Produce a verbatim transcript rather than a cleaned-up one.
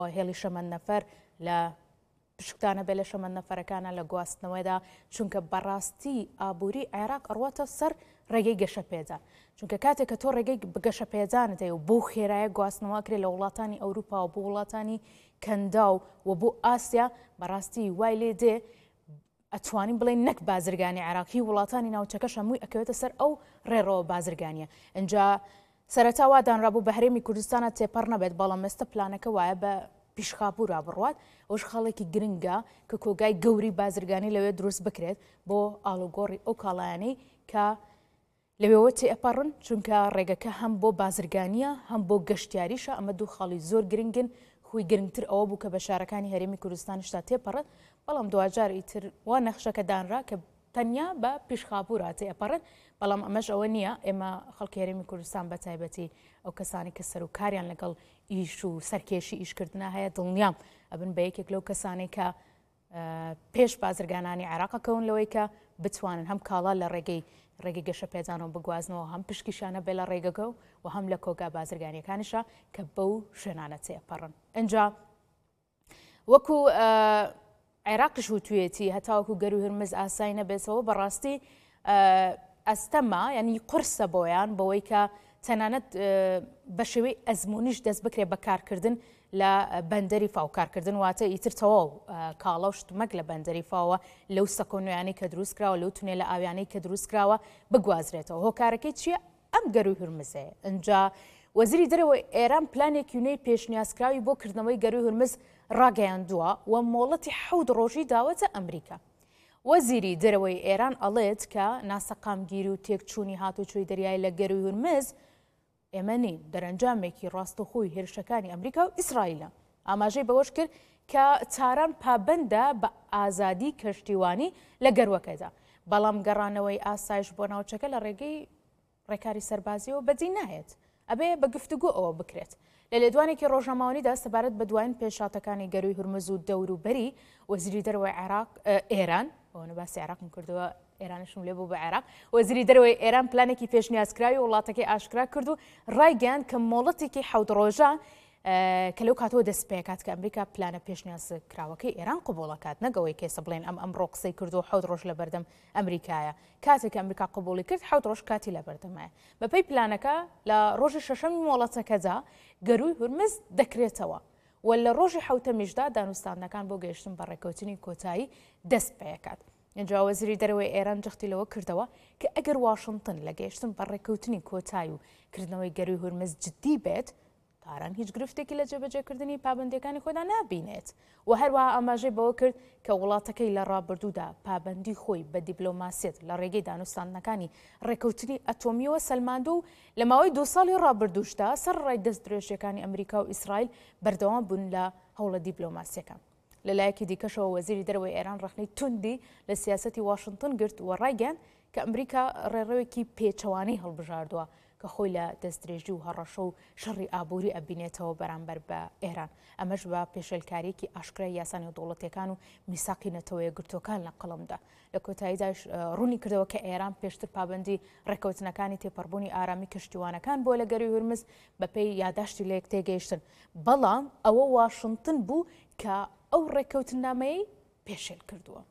هێڵی شەمەند نەفەر لە پشکتانە بێ لە شەمەند نەفەرەکانە لە گواستنەوەیدا چونکە بەڕاستی ئابووری عێراق ئەڕواتە سەر ڕێگەی گەشە پێجان چونکە کاتێک کە تۆ ڕێگەی بگەشە پێجانت هەیە و بۆ خێرایە گواستنەوە کرێ لە وڵاتانی ئەوروپا و بۆ وڵاتانی کەندا و بۆ ئاسیا بەڕاستی وای لێ دێ ئەتوانین بڵێن نەک بازرگانی عێراقی وڵاتانی ناوچەکەش هەمووی ئەکەوێتە سەر ئەو ڕێڕەوە بازرگانیە. ئەنجا سەرەتا وا دانرابوو بە هەرێمی کوردستانە تێپەڕ نەبێت بەڵام ئێستا پلانەکە وایە بە پیشخاپورا بڕوات ئەوش خەڵێکی گرنگە کە کۆگای گەوری بازرگانی لەوێ دروست بکرێت بۆ ئاڵوگۆڕی ئەو کاڵایانەی کە لەوێوە تێپەڕن چونکە ڕێگەکە هەم بۆ بازرگانیە هەم بۆ گەشتیاریشە ئەمە دوو خاڵی زۆر گرنگن خوی گرنگتر ئەوە بوو کە بە شارەکانی هەرێمی کوردستانیشتا تێپەڕێت بەڵام دوجار ئیتر وا نەخشەکە دانرا کە تەنیا بە پیشخاپورا تێپەڕێت بەڵام ئەمەش ئەوە نییە ئێمە خەڵکی هەرێمی کوردستان بە تایبەتی ئەو کەسانی کە سەر و کاریان لەگەڵ ئیش و سەرکێشی ئیشکردنا هەیە دڵنیام ئەبن بە یەکێک لەو کەسانی کە پێش بازرگانانی عێراقەکەون لەوەی کە بتوانن هەم کاڵا لە ڕێگەی ڕێگەی گەشە پێجانەوە بگوازنەوە هەم پشکیشانە بێ لە ڕێگەکە و هەم لە کۆگا بازرگانیەکانیشە کە بەو شوێنانە تێپەڕن. ئەنجا وەکو عێراقش وتوێتی هەتاوەکو گەر و هرمز ئاسایی نەبێتەوە بەڕاستی ئەستەما یعنی قورسە بۆیان بەوەی کە تەنانەت بە شێوەی ئەزمونیش دەست بکرێ بە کارکردن لە بەندەری فاو کارکردن واتە ئیتر تەواو کاڵە و شتمەک لە بەندەری فاوە لەو سەکۆنویانەی کە دروست کراوە لەو تونێ لە ئاویانەی کە دروست کراوە بگوازرێتەوە. هۆکارەکەی چییە؟ ئەم گەر و هورمزەیە. ئەنجا وەزیری دەرەوەی ئێران پلانێکی نوێی پێشنیازکراوی بۆ کردنەوەی گەر و هورمز ڕاگەیاندووە و مۆڵەتی حەوت ڕۆژی داوەتە ئەمریکا. وەزیری دەرەوەی ئێران ئەڵێت کە ناسەقامگیری و تێکچوونی هاتوچۆی دەریای لە گەر و هورمز ئێمە نین دەرەنجامێکی ڕاستەخۆی هێرشەکانی ئەمریکا و ئیسرائیلە. ئاماژەی بەوەش کرد کە چاران پابەندە بە ئازادی کەشتیوانی لە گەروەکەدا بەڵام گەڕانەوەی ئاسایش بۆ ناوچەکە لە ڕێگەی ڕێکاری سەربازیەوە بەدی نایێت ئەبێ بە گفتوگۆ ئەوە بکرێت. لە لێدوانێکی ڕۆژنامەوانیدا سەبارەت بە دوایین پێشاتەکانی گەروی هورمز و دەوروبەری وەزیری دەرەوەی عێراق ئێران ئەوە باسی عێراقم کردووە ئێرانشم لێ بوو بە عێراق وەزیری دەرەوەی ئێران پلانێکی پێشنیازکراوی وڵاتەکەی ئاشکرا کرد و ڕایگەیاند کە مۆڵەتێکی حەوت ڕۆژە کە لەو کاتەوە دەست پێکات کە ئەمریکا پلانە پێشنیازکراوەکەی ئێران قبوڵەکات نەگەوەی کێسە بڵێن ئەم ئەمڕۆ قسەی کرد و حەوت ڕۆژ لە بەردەم ئەمریکایە کاتێک ئەمریکا قبوڵی کرد حەوت ڕۆژ کاتی لە بەردەمایە. بەپێی پلانەکە لە ڕۆژی شەشەمی مۆڵەتەکەدا گەروی هورمز دەکرێتەوە و لە ڕۆژی حەوتەمیشدا دانوستانەکان بۆ گەیشتن بە ڕێکەوتنی کۆتایی دەست پێکات. ئەنجا وەزیری دەرەوەی ئێران جەختی لەوە کردەوە کە ئەگەر واشنگتن لە گەیشتن بە ڕێکەوتنی کۆتایی و کردنەوەی گەروی هورمز جددی بێت تاران هیچ گرفتێکی لە جێبەجێکردنی پابندیەکانی خۆدا نابینێت و هەروەها ئاماژەی بەوە کرد کە وڵاتەکەی لە ڕابردوودا پابندی خۆی بە دیپلۆماسیەت لە ڕێگەی دانوستانەکانی ڕێکەوتنی ئەتۆمیەوە سەلماندوو و لە ماوەی دو ساڵی ڕابردووشدا سەر ڕای دەست درێژیەکانی ئەمریکا و ئیسرائیل بەردەوام بوون لە هەوڵە دیپلۆماسیەکان. لەلایەکی دیکەشەوە وەزیری دەرەوەی ئێران ڕخنەی توندی لە سیاسەتی واشنگتن گرت و ڕایگەیاند کە ئەمریکا ڕێڕەوێکی پێچەوانەی هەڵبژاردووە کە خۆی لە دەستدرێژی و هەڕەشە و شەڕی ئابووری ئەبینێتەوە بەرامبەر بە ئێران. ئەمەش بە پێشێلکاریەکی ئاشکرای یاسانی دەوڵەتیەکان و میساقی نەتەوەیە گرتوەکان لە قەڵەمدا. لە کۆتاییداش ڕوونی کردەوە کە ئێران پێشتر پابندی ڕێکەوتنەکانی تێپەڕبوونی ئارامی کشتیوانەکان بۆ لە گەروی هورمز بەپێی یاداشتی لە یەک تێگەیشتن بەڵام ئەوە واشنگتن بوو کە ئەو ڕێکەوتنامەی پێشێل کردووە.